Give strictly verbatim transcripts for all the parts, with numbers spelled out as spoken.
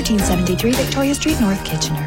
thirteen seventy-three Victoria Street, North Kitchener.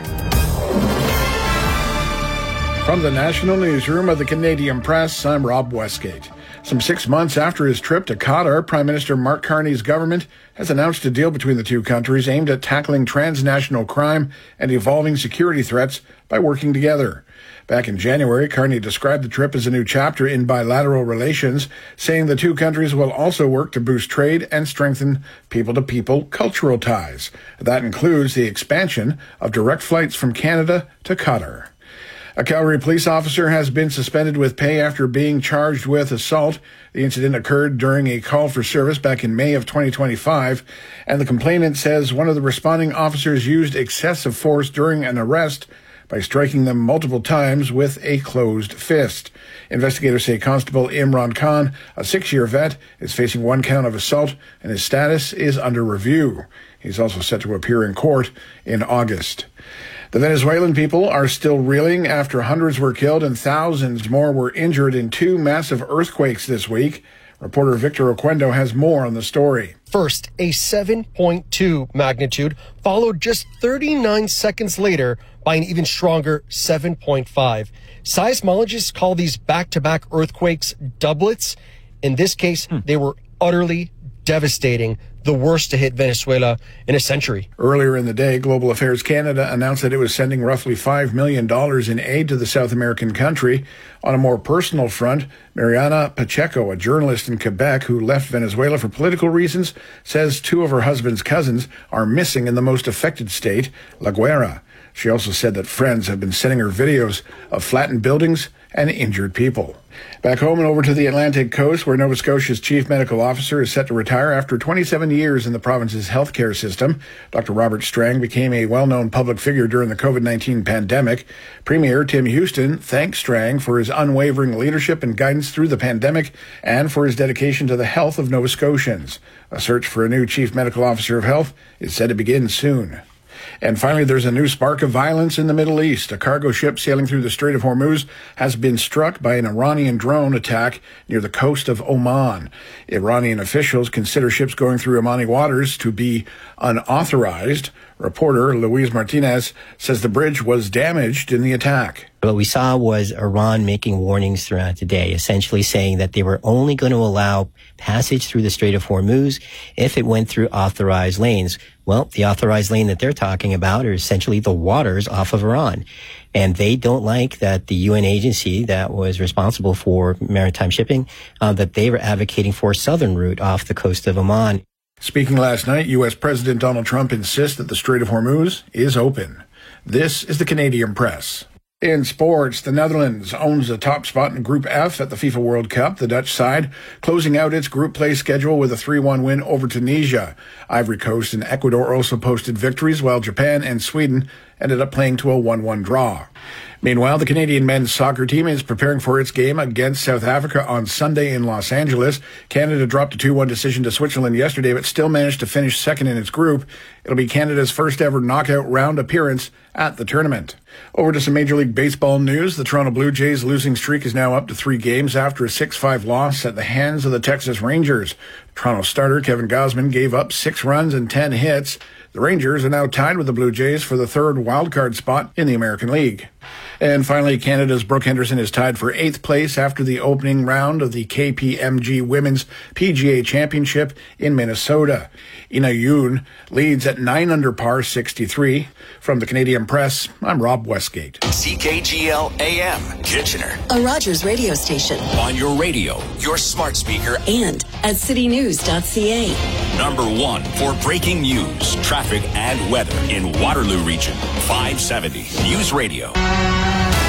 From the National Newsroom of the Canadian Press, I'm Rob Westgate. Some six months after his trip to Qatar, Prime Minister Mark Carney's government has announced a deal between the two countries aimed at tackling transnational crime and evolving security threats by working together. Back in January, Carney described the trip as a new chapter in bilateral relations, saying the two countries will also work to boost trade and strengthen people-to-people cultural ties. That includes the expansion of direct flights from Canada to Qatar. A Calgary police officer has been suspended with pay after being charged with assault. The incident occurred during a call for service back in May of twenty twenty-five, and the complainant says one of the responding officers used excessive force during an arrest by striking them multiple times with a closed fist. Investigators say Constable Imran Khan, a six-year vet, is facing one count of assault, and his status is under review. He's also set to appear in court in August. The Venezuelan people are still reeling after hundreds were killed and thousands more were injured in two massive earthquakes this week. Reporter Victor Oquendo has more on the story. First, a seven point two magnitude, followed just thirty-nine seconds later by an even stronger seven point five. Seismologists call these back-to-back earthquakes doublets. In this case, hmm. they were utterly devastating, the worst to hit Venezuela in a century. Earlier in the day, Global Affairs Canada announced that it was sending roughly five million dollars in aid to the South American country. On a more personal front, Mariana Pacheco, a journalist in Quebec who left Venezuela for political reasons, says two of her husband's cousins are missing in the most affected state, La Guera. She also said that friends have been sending her videos of flattened buildings and injured people. Back home and over to the Atlantic coast, where Nova Scotia's chief medical officer is set to retire after twenty-seven years in the province's healthcare system. Doctor Robert Strang became a well-known public figure during the COVID nineteen pandemic. Premier Tim Houston thanked Strang for his unwavering leadership and guidance through the pandemic and for his dedication to the health of Nova Scotians. A search for a new chief medical officer of health is set to begin soon. And finally, there's a new spark of violence in the Middle East. A cargo ship sailing through the Strait of Hormuz has been struck by an Iranian drone attack near the coast of Oman. Iranian officials consider ships going through Omani waters to be unauthorized. Reporter Luis Martinez says the bridge was damaged in the attack. What we saw was Iran making warnings throughout the day, essentially saying that they were only going to allow passage through the Strait of Hormuz if it went through authorized lanes. Well, the authorized lane that they're talking about are essentially the waters off of Iran. And they don't like that the U N agency that was responsible for maritime shipping, uh, that they were advocating for a southern route off the coast of Oman. Speaking last night, U S President Donald Trump insists that the Strait of Hormuz is open. This is the Canadian Press. In sports, the Netherlands owns a top spot in Group F at the FIFA World Cup, the Dutch side closing out its group play schedule with a three one win over Tunisia. Ivory Coast and Ecuador also posted victories, while Japan and Sweden ended up playing to a one one draw. Meanwhile, the Canadian men's soccer team is preparing for its game against South Africa on Sunday in Los Angeles. Canada dropped a two one decision to Switzerland yesterday, but still managed to finish second in its group. It'll be Canada's first ever knockout round appearance at the tournament. Over to some Major League Baseball news. The Toronto Blue Jays' losing streak is now up to three games after a six five loss at the hands of the Texas Rangers. Toronto starter Kevin Gausman gave up six runs and ten hits. The Rangers are now tied with the Blue Jays for the third wildcard spot in the American League. And finally, Canada's Brooke Henderson is tied for eighth place after the opening round of the K P M G Women's P G A Championship in Minnesota. Ina Yoon leads at nine under par sixty-three. From the Canadian Press, I'm Rob Westgate. C K G L A M, Kitchener. A Rogers radio station. On your radio, your smart speaker, and at city news dot c a. Number one for breaking news, traffic, and weather in Waterloo Region. five seventy News Radio.